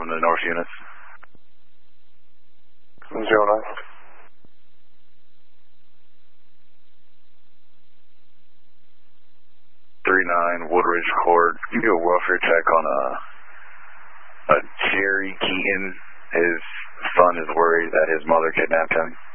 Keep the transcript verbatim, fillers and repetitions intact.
to the north units. Zero nine. Three nine Woodridge Court. You do a welfare check on a a Jerry Keaton. His son is worried that his mother kidnapped him.